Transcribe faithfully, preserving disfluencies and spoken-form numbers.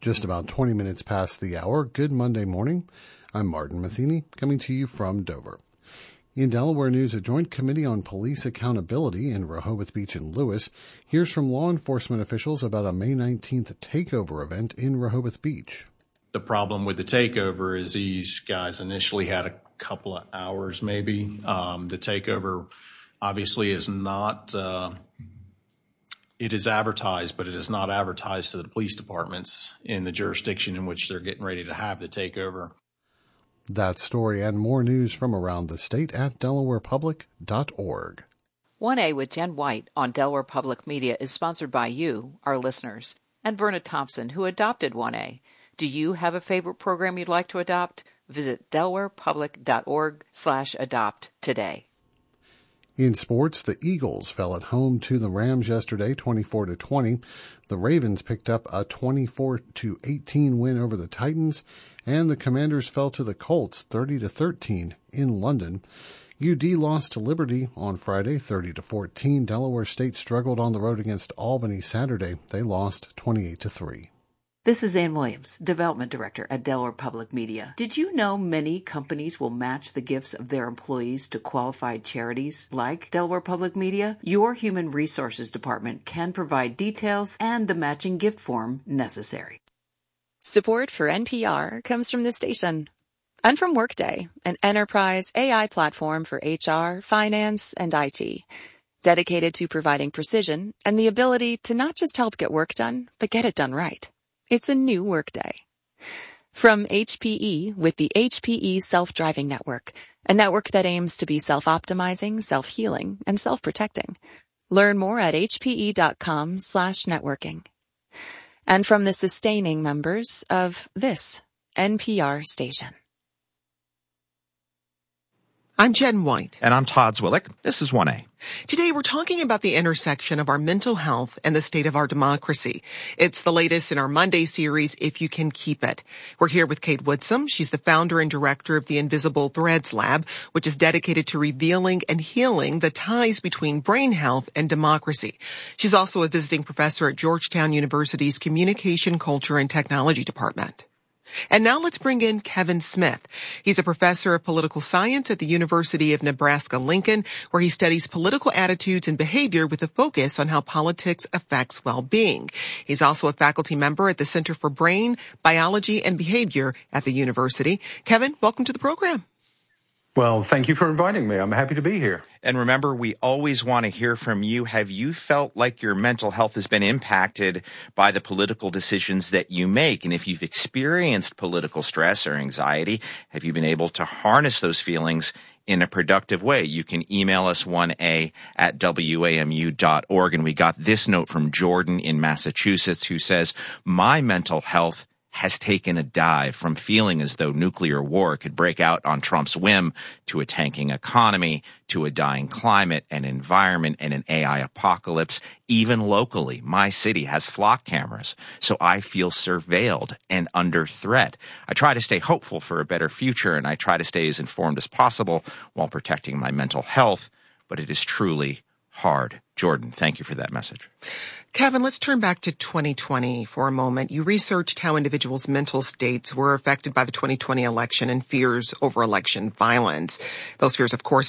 Just about twenty minutes past the hour. Good Monday morning. I'm Martin Matheny, coming to you from Dover. In Delaware news, a joint committee on police accountability in Rehoboth Beach and Lewis hears from law enforcement officials about a May nineteenth takeover event in Rehoboth Beach. The problem with the takeover is these guys initially had a couple of hours maybe. Um, the takeover obviously is not, uh, it is advertised, but it is not advertised to the police departments in the jurisdiction in which they're getting ready to have the takeover. That story and more news from around the state at delaware public dot org. one A with Jen White on Delaware Public Media is sponsored by you, our listeners, and Verna Thompson, who adopted one A. Do you have a favorite program you'd like to adopt? Visit delaware public dot org slash adopt today. In sports, the Eagles fell at home to the Rams yesterday, twenty-four to twenty. The Ravens picked up a twenty-four to eighteen win over the Titans, and the Commanders fell to the Colts, thirty to thirteen in London. U D lost to Liberty on Friday, thirty to fourteen. Delaware State struggled on the road against Albany Saturday. They lost twenty-eight to three. This is Ann Williams, Development Director at Delaware Public Media. Did you know many companies will match the gifts of their employees to qualified charities like Delaware Public Media? Your Human Resources Department can provide details and the matching gift form necessary. Support for N P R comes from this station and from Workday, an enterprise A I platform for H R, finance, and I T, dedicated to providing precision and the ability to not just help get work done, but get it done right. It's a new Workday. From H P E with the H P E Self-Driving Network, a network that aims to be self-optimizing, self-healing, and self-protecting. Learn more at hpe.com slash networking. And from the sustaining members of this N P R station. I'm Jen White. And I'm Todd Zwillick. This is one A. Today we're talking about the intersection of our mental health and the state of our democracy. It's the latest in our Monday series, If You Can Keep It. We're here with Kate Woodsum. She's the founder and director of the Invisible Threads Lab, which is dedicated to revealing and healing the ties between brain health and democracy. She's also a visiting professor at Georgetown University's Communication, Culture, and Technology Department. And now let's bring in Kevin Smith. He's a professor of political science at the University of Nebraska-Lincoln, where he studies political attitudes and behavior with a focus on how politics affects well-being. He's also a faculty member at the Center for Brain, Biology, and Behavior at the university. Kevin, welcome to the program. Well, thank you for inviting me. I'm happy to be here. And remember, we always want to hear from you. Have you felt like your mental health has been impacted by the political decisions that you make? And if you've experienced political stress or anxiety, have you been able to harness those feelings in a productive way? You can email us one A at W A M U dot org. And we got this note from Jordan in Massachusetts who says, my mental health has taken a dive from feeling as though nuclear war could break out on Trump's whim to a tanking economy, to a dying climate and environment and an A I apocalypse. Even locally, my city has flock cameras, so I feel surveilled and under threat. I try to stay hopeful for a better future, and I try to stay as informed as possible while protecting my mental health, but it is truly hard. Jordan, thank you for that message. Kevin, let's turn back to twenty twenty for a moment. You researched how individuals' mental states were affected by the twenty twenty election and fears over election violence. Those fears, of course,